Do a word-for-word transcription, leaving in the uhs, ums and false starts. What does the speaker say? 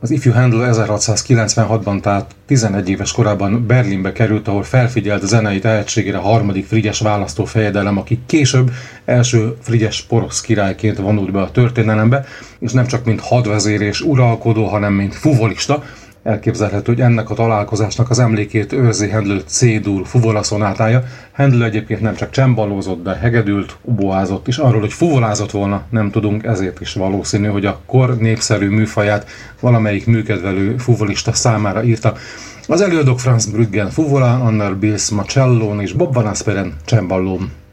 Az ifjú Handel ezerhatszázkilencvenhatban, tehát tizenegy éves korában Berlinbe került, ahol felfigyelt a zenei tehetségére a harmadik Frigyes választófejedelem, aki később első frigyes porosz királyként vonult be a történelembe, és nem csak mint hadvezér és uralkodó, hanem mint fuvolista. Elképzelhető, hogy ennek a találkozásnak az emlékét őrzi Handel C-dur fuvola szonátája. Handel egyébként nem csak csembalózott, de hegedült, uboázott, és arról, hogy fuvolázott volna, nem tudunk, ezért is valószínű, hogy a kor népszerű műfaját valamelyik műkedvelő fuvolista számára írta. Az előadók Franz Bruggen fuvola, Anna Bills Macellón és Bob Van Asperen cemballón.